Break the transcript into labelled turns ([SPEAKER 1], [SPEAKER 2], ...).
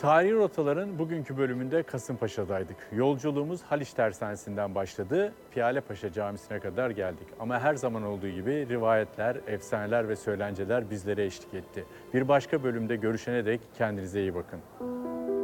[SPEAKER 1] Tarihi rotaların bugünkü bölümünde Kasımpaşa'daydık. Yolculuğumuz Haliç Tersanesi'nden başladı, Piyalepaşa Camisi'ne kadar geldik. Ama her zaman olduğu gibi rivayetler, efsaneler ve söylenceler bizlere eşlik etti. Bir başka bölümde görüşene dek kendinize iyi bakın.